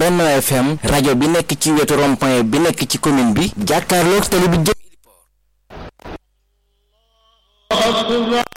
Benno FM rajo bi nekk ci wetu rond-point bi nekk ci commune bi jàkkaarloog tali bi jëm